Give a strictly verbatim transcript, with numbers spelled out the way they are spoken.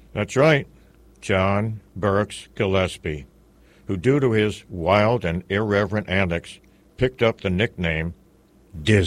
That's right, John Burks Gillespie, who, due to his wild and irreverent antics, picked up the nickname Dizzy.